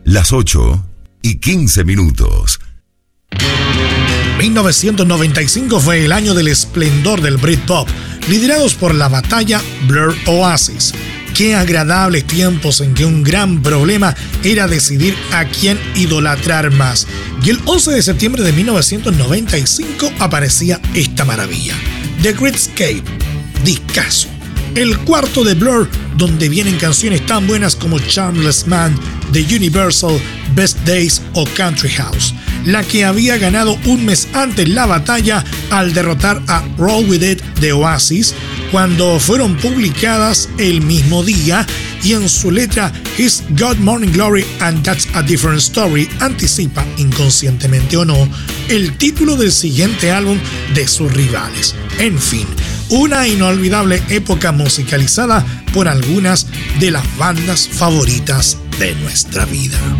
las 8:15. 1995 fue el año del esplendor del Britpop, liderados por la batalla Blur Oasis. Qué agradables tiempos en que un gran problema era decidir a quién idolatrar más. Y el 11 de septiembre de 1995 aparecía esta maravilla, The Greatscape, discazo. El cuarto de Blur, donde vienen canciones tan buenas como Charmless Man, The Universal, Best Days o Country House, la que había ganado un mes antes la batalla al derrotar a Roll With It de Oasis, cuando fueron publicadas el mismo día, y en su letra His God Morning Glory and That's a Different Story anticipa, inconscientemente o no, el título del siguiente álbum de sus rivales. En fin, una inolvidable época musicalizada por algunas de las bandas favoritas de nuestra vida.